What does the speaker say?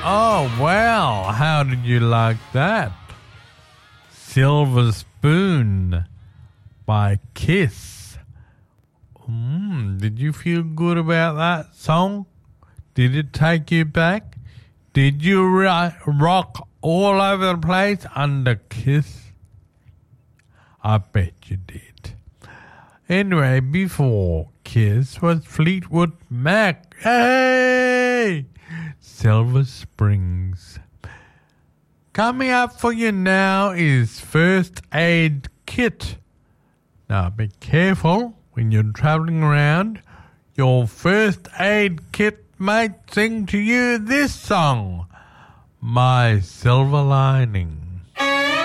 Oh, well, how did you like that? Silver Spoon by Kiss. Did you feel good about that song? Did it take you back? Did you rock all over the place under Kiss? I bet you did. Anyway, before Kiss was Fleetwood Mac. Hey! Silver Springs. Coming up for you now is First Aid Kit. Now be careful when you're travelling around. Your first aid kit might sing to you this song, My Silver Lining.